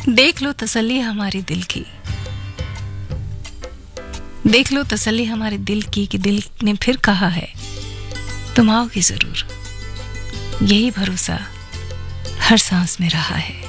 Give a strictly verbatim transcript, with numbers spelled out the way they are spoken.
देख लो तसल्ली हमारी दिल की, देख लो तसल्ली हमारे दिल की कि दिल ने फिर कहा है तुम आओगी जरूर। यही भरोसा हर सांस में रहा है।